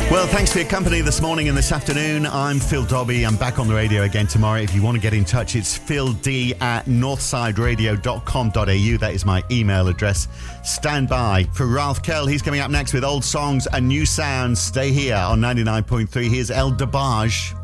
Well, thanks for your company this morning and this afternoon. I'm Phil Dobby. I'm back on the radio again tomorrow. If you want to get in touch, it's philD@northsideradio.com.au. That is my email address. Stand by for Ralph Kell. He's coming up next with old songs and new sounds. Stay here on 99.3. Here's El DeBarge.